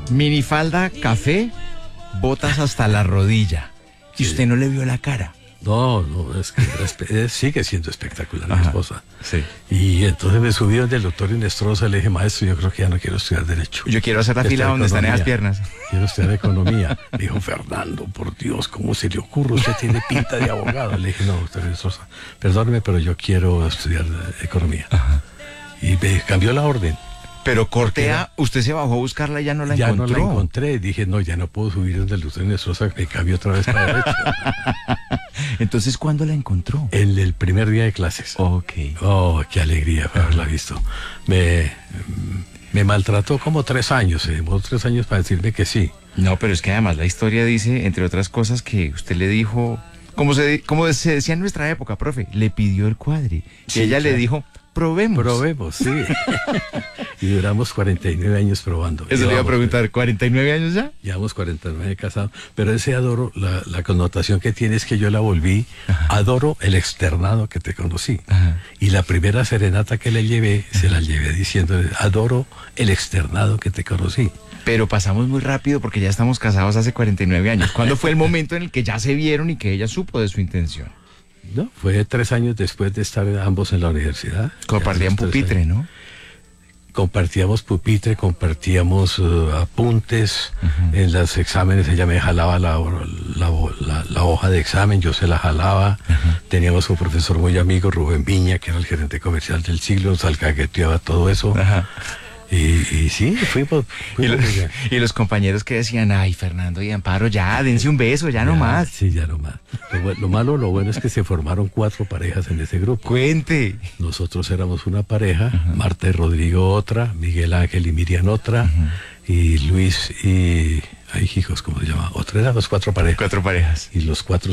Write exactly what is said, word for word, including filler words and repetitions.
Minifalda, café, botas hasta la rodilla. Y Sí. usted no le vio la cara. No, no, es que es- es- sigue siendo espectacular mi Ajá. esposa. Sí. Y entonces me subí donde el doctor Inestrosa, le dije, maestro, yo creo que ya no quiero estudiar Derecho. Yo quiero hacer la Quiero fila estudiar donde están esas economía. piernas. Quiero estudiar economía. Me dijo, Fernando, por Dios, ¿cómo se le ocurre? Usted tiene pinta de abogado. Le dije, no, doctor Inestrosa, perdóneme, pero yo quiero estudiar eh, economía. Y me cambió la orden. Pero cortea, usted se bajó a buscarla y ya no la ya encontró. no la encontré. Dije, no, ya no puedo subir donde el doctor Inestrosa, me cambió otra vez para Derecho. Entonces, ¿cuándo la encontró? En el primer día de clases. Ok. Oh, qué alegría haberla visto. Me, me maltrató como tres años, se demoró tres años para decirme que sí. No, pero es que además la historia dice, entre otras cosas, que usted le dijo, como se, como se decía en nuestra época, profe, le pidió el cuadri. Y Sí, ella le claro. dijo, probemos. Probemos, sí. Y duramos cuarenta y nueve años probando. Eso le iba a Llevamos, preguntar, ¿cuarenta y nueve años ya? Llevamos cuarenta y nueve casados. Pero ese adoro, la, la connotación que tiene es que yo la volví, adoro el externado que te conocí. Ajá. Y la primera serenata que le llevé, se la llevé diciendo, adoro el externado que te conocí. Pero pasamos muy rápido porque ya estamos casados hace cuarenta y nueve años. ¿Cuándo fue el momento en el que ya se vieron y que ella supo de su intención? No, fue tres años después de estar ambos en la universidad. Compartían Ya, tres pupitre, años. ¿no? Compartíamos pupitre, compartíamos uh, apuntes. Uh-huh. En los exámenes ella me jalaba la, la, la, la hoja de examen, yo se la jalaba. Uh-huh. Teníamos un profesor muy amigo, Rubén Viña, que era el gerente comercial del siglo, nos alcahueteaba todo eso. Ajá. Y, y sí, fuimos. Y, lo, y los compañeros que decían, ay, Fernando y Amparo, ya, dense un beso, ya, ya no más. Sí, ya no más. Lo, lo malo, lo bueno es que se formaron cuatro parejas en ese grupo. Cuente. Nosotros éramos una pareja, uh-huh. Marta y Rodrigo otra, Miguel Ángel y Miriam otra, uh-huh. y Luis y... Ay, hijos, ¿cómo se llama? Otra, eran los cuatro parejas. Cuatro parejas. Y los cuatro